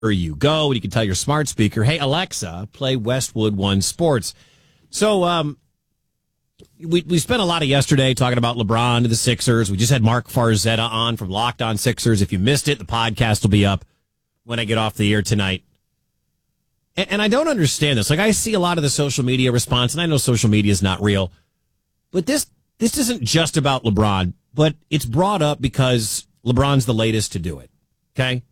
you go, and you can tell your smart speaker, hey, Alexa, play Westwood One Sports. So we spent a lot of yesterday talking about LeBron and the Sixers. We just had Mark Farzetta on from Locked On Sixers. If you missed it, the podcast will be up when I get off the air tonight. And I don't understand this. Like, I see a lot of the social media response, and I know social media is not real, but this isn't just about LeBron, but it's brought up because LeBron's the latest to do it, okay?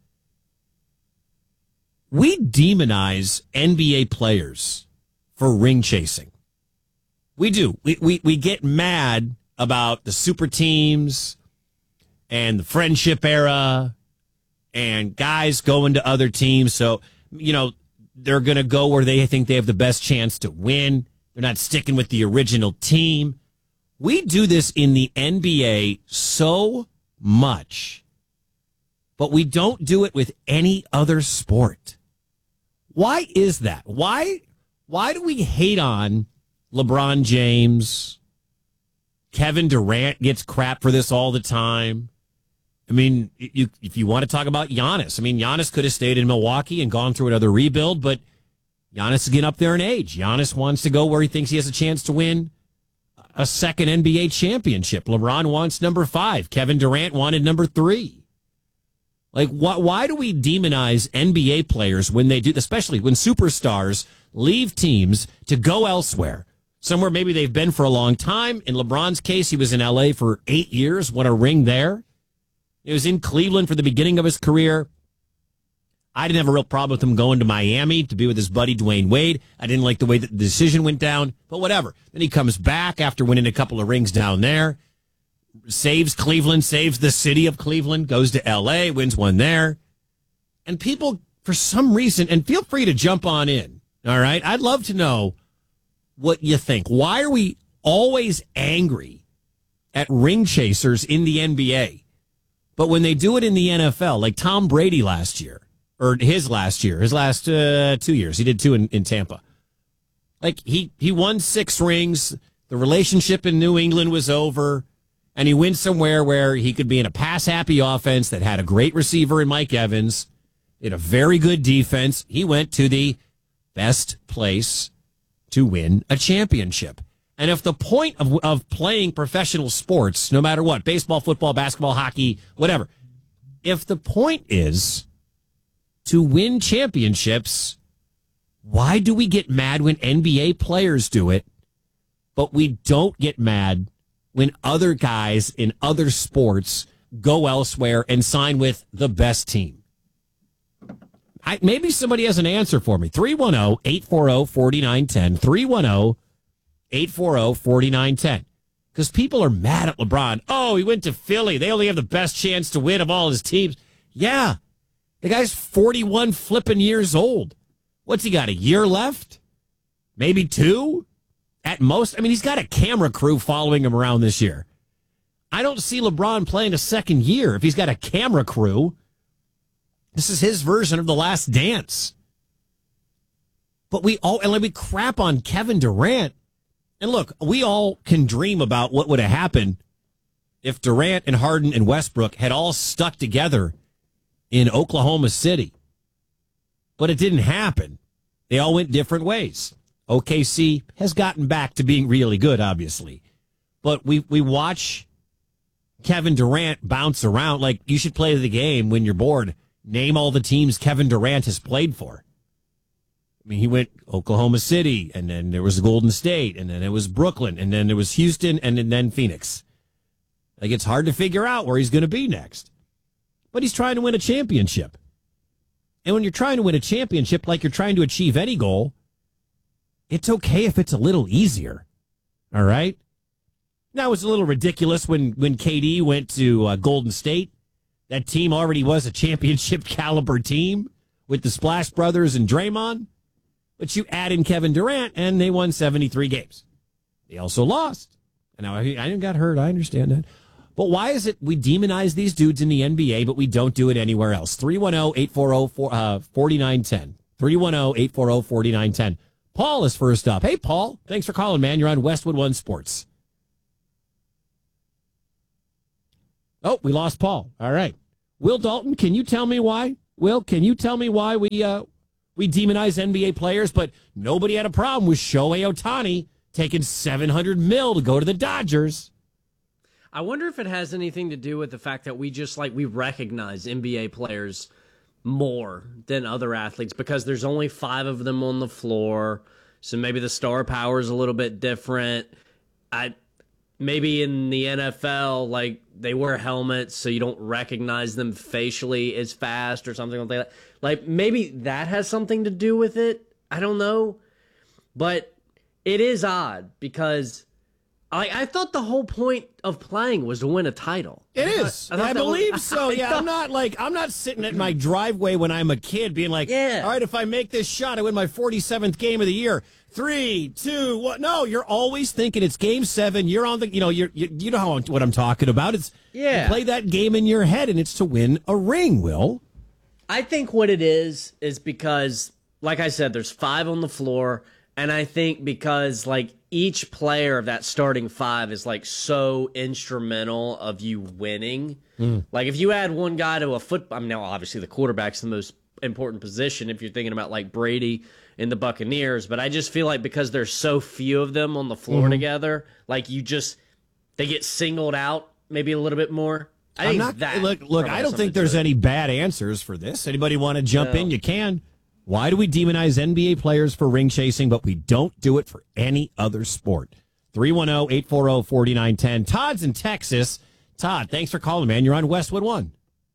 We demonize NBA players for ring chasing. We do. We get mad about the super teams and the friendship era and guys going to other teams. So, they're going to go where they think they have the best chance to win. They're not sticking with the original team. We do this in the NBA so much, but we don't do it with any other sport. Why is that? Why do we hate on LeBron James? Kevin Durant gets crap for this all the time. I mean, if you want to talk about Giannis, Giannis could have stayed in Milwaukee and gone through another rebuild, but Giannis is getting up there in age. Giannis wants to go where he thinks he has a chance to win a second NBA championship. LeBron wants number 5. Kevin Durant wanted number 3. Like, why do we demonize NBA players when they do, especially when superstars leave teams to go elsewhere? Somewhere maybe they've been for a long time. In LeBron's case, he was in LA for 8 years, won a ring there. He was in Cleveland for the beginning of his career. I didn't have a real problem with him going to Miami to be with his buddy Dwayne Wade. I didn't like the way that the decision went down, but whatever. Then he comes back after winning a couple of rings down there, saves Cleveland, saves the city of Cleveland, goes to L.A., wins one there. And people, for some reason, and feel free to jump on in, all right? I'd love to know what you think. Why are we always angry at ring chasers in the NBA? But when they do it in the NFL, like Tom Brady last year, or his last 2 years, he did 2 in Tampa. Like, he won 6 rings, the relationship in New England was over, and he went somewhere where he could be in a pass-happy offense that had a great receiver in Mike Evans, in a very good defense. He went to the best place to win a championship. And if the point of playing professional sports, no matter what, baseball, football, basketball, hockey, whatever, if the point is to win championships, why do we get mad when NBA players do it, but we don't get mad when other guys in other sports go elsewhere and sign with the best team? Maybe somebody has an answer for me. 310-840-4910. 310-840-4910. Because people are mad at LeBron. Oh, he went to Philly. They only have the best chance to win of all his teams. Yeah. The guy's 41 flipping years old. What's he got, a year left? Maybe 2? At most? He's got a camera crew following him around this year. I don't see LeBron playing a second year if he's got a camera crew. This is his version of The Last Dance. But we crap on Kevin Durant. And look, we all can dream about what would have happened if Durant and Harden and Westbrook had all stuck together in Oklahoma City. But it didn't happen. They all went different ways. OKC has gotten back to being really good, obviously. But we watch Kevin Durant bounce around. Like, you should play the game when you're bored. Name all the teams Kevin Durant has played for. He went Oklahoma City, and then there was Golden State, and then it was Brooklyn, and then there was Houston, and then Phoenix. Like, it's hard to figure out where he's going to be next. But he's trying to win a championship. And when you're trying to win a championship, like you're trying to achieve any goal, it's okay if it's a little easier. All right? Now, it was a little ridiculous when KD went to Golden State. That team already was a championship caliber team with the Splash Brothers and Draymond. But you add in Kevin Durant, and they won 73 games. They also lost. And now I got hurt. I understand that. But why is it we demonize these dudes in the NBA, but we don't do it anywhere else? 310-840-4910. 310-840-4910. Paul is first up. Hey, Paul. Thanks for calling, man. You're on Westwood One Sports. Oh, we lost Paul. All right. Will Dalton, can you tell me why Will, can you tell me why we demonize NBA players, but nobody had a problem with Shohei Ohtani taking $700 million to go to the Dodgers? I wonder if it has anything to do with the fact that we recognize NBA players more than other athletes because there's only 5 of them on the floor. So maybe the star power is a little bit different. Maybe in the NFL, like they wear helmets, so you don't recognize them facially as fast or something like that. Like maybe that has something to do with it. I don't know, but it is odd because I thought the whole point of playing was to win a title. It is. I believe so. Yeah, I'm not sitting at my driveway when I'm a kid being like, yeah, all right, if I make this shot, I win my 47th game of the year. 3, 2, 1. No, you're always thinking it's game 7. You're on the, you know what I'm talking about. It's you play that game in your head, and it's to win a ring. Will, I think what it is because, like I said, there's 5 on the floor, and I think because like each player of that starting 5 is like so instrumental of you winning. Like if you add one guy to a football, I mean, now obviously the quarterback's the most important position if you're thinking about like Brady in the Buccaneers, but I just feel like because there's so few of them on the floor together, like they get singled out maybe a little bit more. Look, I don't think there's any bad answers for this. Anybody want to jump in? You can. Why do we demonize NBA players for ring chasing, but we don't do it for any other sport? 310-840-4910. Todd's in Texas. Todd, thanks for calling, man. You're on Westwood One.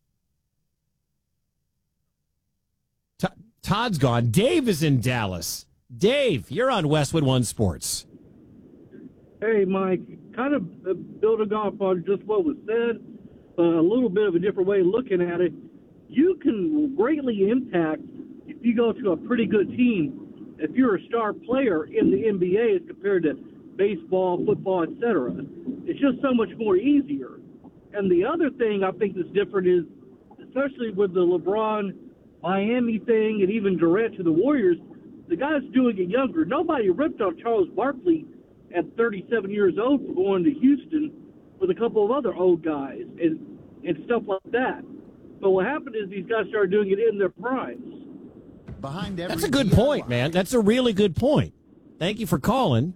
Todd's gone. Dave is in Dallas. Dave, you're on Westwood One Sports. Hey, Mike. Kind of building off on just what was said, a little bit of a different way of looking at it. You can greatly impact if you go to a pretty good team, if you're a star player in the NBA as compared to baseball, football, etc. It's just so much more easier. And the other thing I think that's different is, especially with the LeBron Miami thing and even Durant to the Warriors, the guy's doing it younger. Nobody ripped on Charles Barkley at 37 years old for going to Houston with a couple of other old guys and stuff like that. But what happened is these guys started doing it in their primes. That's a good point, man. That's a really good point. Thank you for calling.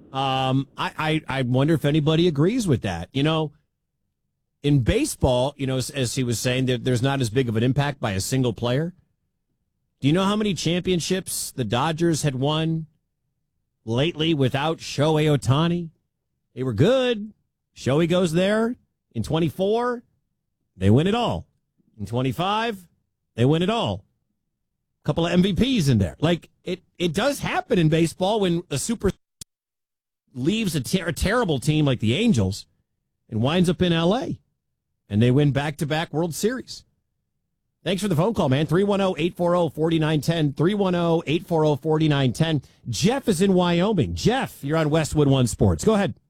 I wonder if anybody agrees with that. You know, in baseball, you know, as he was saying, there's not as big of an impact by a single player. Do you know how many championships the Dodgers had won lately without Shohei Ohtani? They were good. Shohei goes there. In 24, they win it all. In 25, they win it all. A couple of MVPs in there. Like, it does happen in baseball when a super leaves a terrible team like the Angels and winds up in L.A., and they win back-to-back World Series. Thanks for the phone call, man. 310-840-4910. 310-840-4910. Jeff is in Wyoming. Jeff, you're on Westwood One Sports. Go ahead.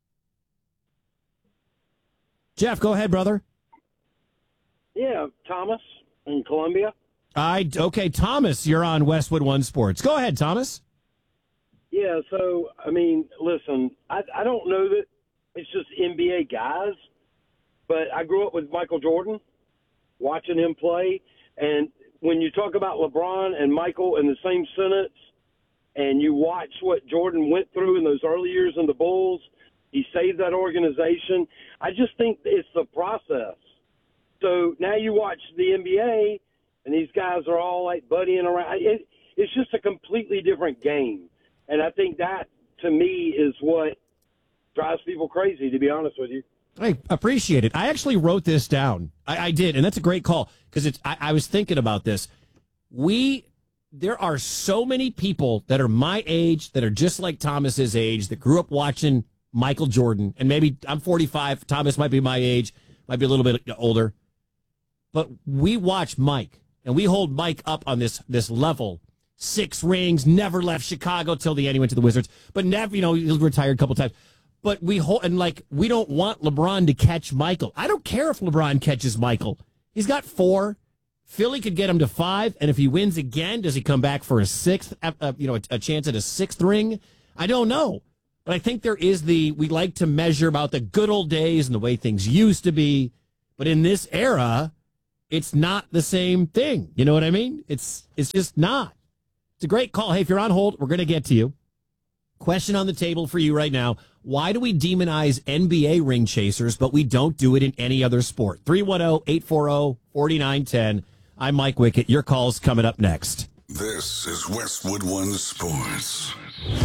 Jeff, go ahead, brother. Yeah, Thomas in Columbia. Okay, Thomas, you're on Westwood One Sports. Go ahead, Thomas. Yeah, so, I mean, listen, I don't know that it's just NBA guys, but I grew up with Michael Jordan, watching him play. And when you talk about LeBron and Michael in the same sentence, and you watch what Jordan went through in those early years in the Bulls, he saved that organization. I just think it's the process. So now you watch the NBA, and these guys are all like buddying around. It's just a completely different game. And I think that, to me, is what drives people crazy, to be honest with you. I appreciate it. I actually wrote this down. I did, and that's a great call because I was thinking about this. There are so many people that are my age, that are just like Thomas's age, that grew up watching Michael Jordan, and maybe I'm 45. Thomas might be my age, might be a little bit older, but we watch Mike, and we hold Mike up on this level. 6 rings, never left Chicago till the end. He went to the Wizards, but never, he retired a couple times. But we don't want LeBron to catch Michael. I don't care if LeBron catches Michael. He's got 4. Philly could get him to 5, and if he wins again, does he come back for a 6th? A chance at a 6th ring? I don't know, but I think there is we like to measure about the good old days and the way things used to be. But in this era, It's not the same thing. You know what I mean? It's just not. It's a great call. Hey, if you're on hold, we're going to get to you. Question on the table for you right now. Why do we demonize NBA ring chasers, but we don't do it in any other sport? 310-840-4910. I'm Mike Wickett. Your call's coming up next. This is Westwood One Sports.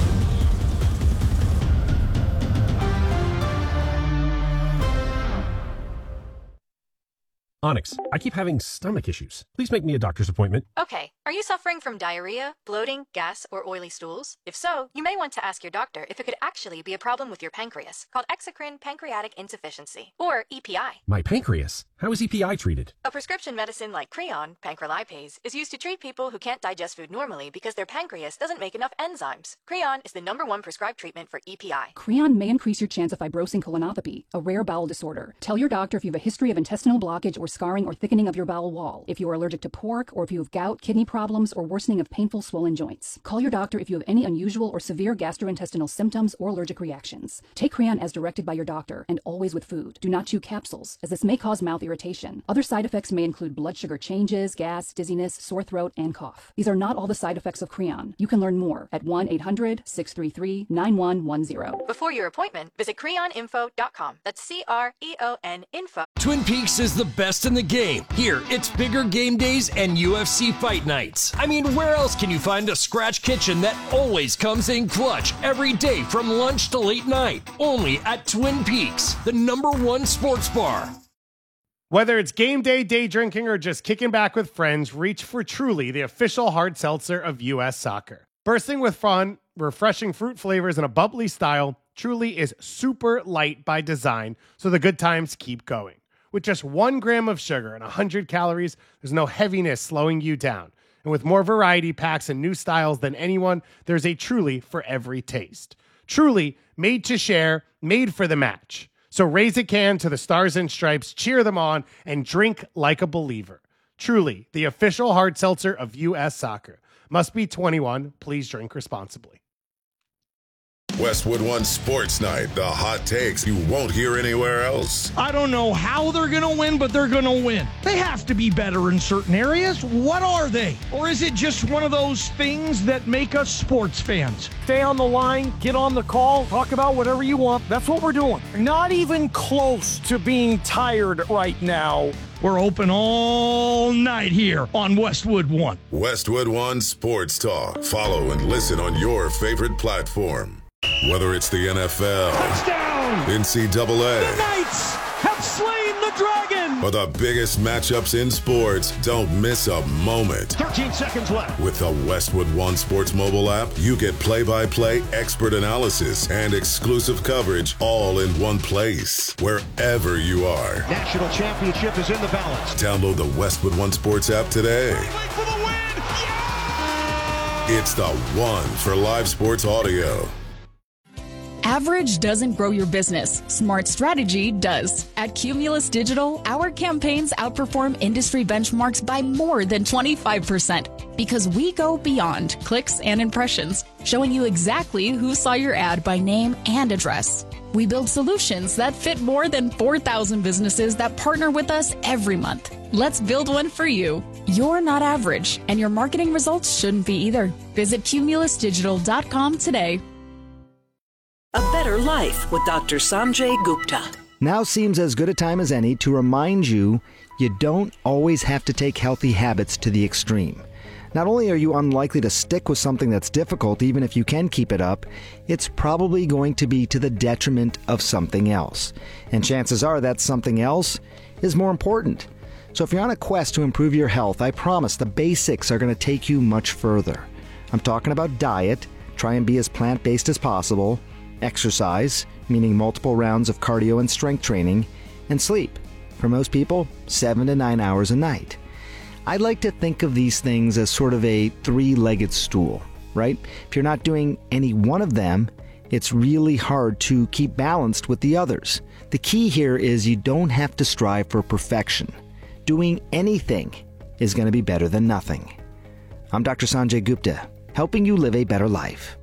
Onyx, I keep having stomach issues. Please make me a doctor's appointment. Okay, are you suffering from diarrhea, bloating, gas, or oily stools? If so, you may want to ask your doctor if it could actually be a problem with your pancreas, called exocrine pancreatic insufficiency, or EPI. My pancreas? How is EPI treated? A prescription medicine like Creon, pancrelipase, is used to treat people who can't digest food normally because their pancreas doesn't make enough enzymes. Creon is the #1 prescribed treatment for EPI. Creon may increase your chance of fibrosing colonopathy, a rare bowel disorder. Tell your doctor if you have a history of intestinal blockage or scarring or thickening of your bowel wall, if you are allergic to pork, or if you have gout, kidney problems, or worsening of painful swollen joints. Call your doctor if you have any unusual or severe gastrointestinal symptoms or allergic reactions. Take Creon as directed by your doctor, and always with food. Do not chew capsules, as this may cause mouth irritation. Other side effects may include blood sugar changes, gas, dizziness, sore throat, and cough. These are not all the side effects of Creon. You can learn more at 1-800-633-9110. Before your appointment, visit creoninfo.com. That's CREON info. Twin Peaks is the best in the game. Here, it's bigger game days and UFC fight nights. I mean, where else can you find a scratch kitchen that always comes in clutch every day from lunch to late night? Only at Twin Peaks, the #1 sports bar. Whether it's game day, day drinking, or just kicking back with friends, reach for Truly, the official hard seltzer of U.S. Soccer. Bursting with fun, refreshing fruit flavors, and a bubbly style, Truly is super light by design, so the good times keep going. With just 1 gram of sugar and 100 calories, there's no heaviness slowing you down. And with more variety packs and new styles than anyone, there's a Truly for every taste. Truly, made to share, made for the match. So raise a can to the Stars and Stripes, cheer them on, and drink like a believer. Truly, the official hard seltzer of U.S. Soccer. Must be 21. Please drink responsibly. Westwood One Sports Night, the hot takes you won't hear anywhere else. I don't know how they're going to win, but they're going to win. They have to be better in certain areas. What are they? Or is it just one of those things that make us sports fans? Stay on the line, get on the call, talk about whatever you want. That's what we're doing. Not even close to being tired right now. We're open all night here on Westwood One. Westwood One Sports Talk. Follow and listen on your favorite platform. Whether it's the NFL, touchdown, NCAA, the Knights have slain the dragon, or the biggest matchups in sports, don't miss a moment. 13 seconds left. With the Westwood One Sports mobile app, you get play-by-play, expert analysis, and exclusive coverage all in one place, wherever you are. National championship is in the balance. Download the Westwood One Sports app today. For the win. Yeah! It's the one for live sports audio. Average doesn't grow your business. Smart strategy does. At Cumulus Digital, our campaigns outperform industry benchmarks by more than 25% because we go beyond clicks and impressions, showing you exactly who saw your ad by name and address. We build solutions that fit more than 4,000 businesses that partner with us every month. Let's build one for you. You're not average, and your marketing results shouldn't be either. Visit cumulusdigital.com today. A Better Life with Dr. Sanjay Gupta. Now seems as good a time as any to remind you don't always have to take healthy habits to the extreme. Not only are you unlikely to stick with something that's difficult, even if you can keep it up, it's probably going to be to the detriment of something else. And chances are that something else is more important. So if you're on a quest to improve your health, I promise the basics are going to take you much further. I'm talking about diet, try and be as plant-based as possible, exercise, meaning multiple rounds of cardio and strength training, and sleep. For most people, 7 to 9 hours a night. I like to think of these things as sort of a 3-legged stool, right? If you're not doing any one of them, it's really hard to keep balanced with the others. The key here is you don't have to strive for perfection. Doing anything is going to be better than nothing. I'm Dr. Sanjay Gupta, helping you live a better life.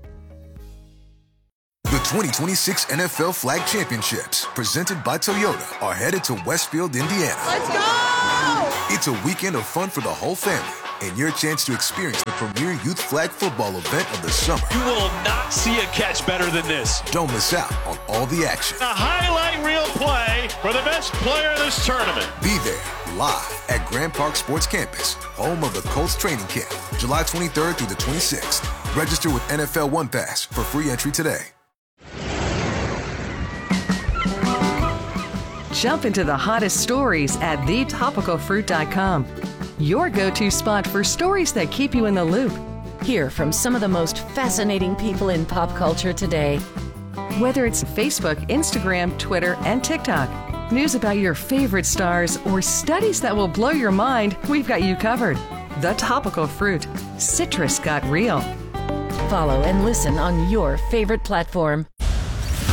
The 2026 NFL Flag Championships, presented by Toyota, are headed to Westfield, Indiana. Let's go! It's a weekend of fun for the whole family and your chance to experience the premier youth flag football event of the summer. You will not see a catch better than this. Don't miss out on all the action. A highlight reel play for the best player in this tournament. Be there live at Grand Park Sports Campus, home of the Colts training camp, July 23rd through the 26th. Register with NFL One Pass for free entry today. Jump into the hottest stories at thetopicalfruit.com. Your go-to spot for stories that keep you in the loop. Hear from some of the most fascinating people in pop culture today. Whether it's Facebook, Instagram, Twitter, and TikTok, news about your favorite stars, or studies that will blow your mind, we've got you covered. The Topical Fruit. Citrus got real. Follow and listen on your favorite platform.